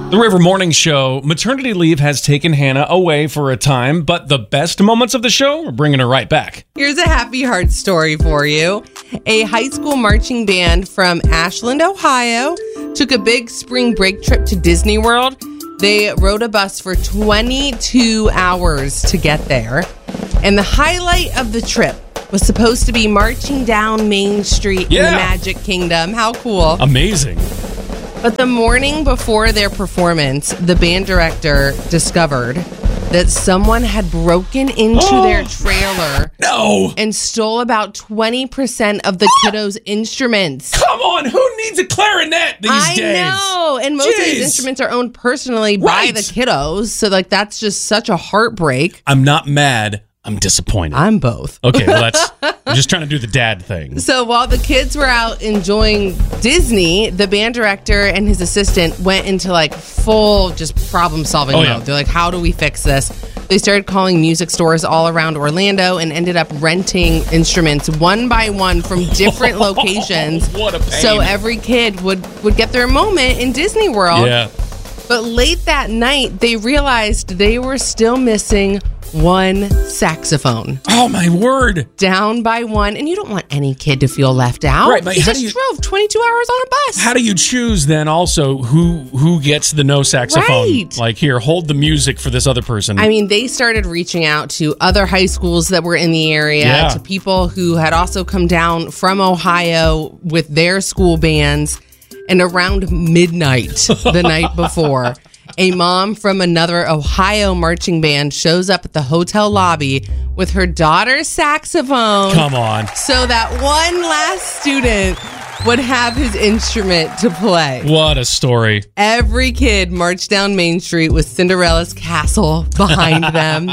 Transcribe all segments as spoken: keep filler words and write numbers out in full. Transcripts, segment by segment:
The River Morning Show, maternity leave has taken Hannah away for a time, but the best moments of the show are bringing her right back. Here's a happy heart story for you. A high school marching band from Ashland, Ohio, took a big spring break trip to Disney World. They rode a bus for twenty-two hours to get there. And the highlight of the trip was supposed to be marching down Main Street Yeah. in the Magic Kingdom. How cool. Amazing. But the morning before their performance, the band director discovered that someone had broken into Oh. their trailer No. and stole about twenty percent of the kiddos' instruments. Come on, who needs a clarinet these I days? know. And most of Jeez. these instruments are owned personally Right. by the kiddos. So, like, that's just such a heartbreak. I'm not mad. I'm disappointed. I'm both. Okay, well, that's... I'm just trying to do the dad thing. So while the kids were out enjoying Disney, the band director and his assistant went into like full just problem solving Oh, mode. yeah. They're like, how do we fix this? They started calling music stores all around Orlando and ended up renting instruments one by one from different locations. What a pain. So every kid would, would get their moment in Disney World. Yeah. But late that night, they realized they were still missing one saxophone. Oh, my word. Down by one, and you don't want any kid to feel left out. Right, but he how just do you- drove twenty-two hours on a bus. How do you choose then also who who gets the no saxophone? Right. Like, here, hold the music for this other person. I mean, they started reaching out to other high schools that were in the area, Yeah. to people who had also come down from Ohio with their school bands. And around midnight the night before, a mom from another Ohio marching band shows up at the hotel lobby with her daughter's saxophone. Come on. So that one last student would have his instrument to play. What a story. Every kid marched down Main Street with Cinderella's castle behind them.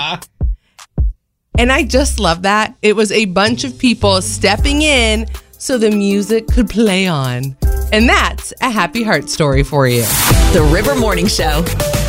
And I just love that. It was a bunch of people stepping in so the music could play on. And that's a happy heart story for you. The River Morning Show.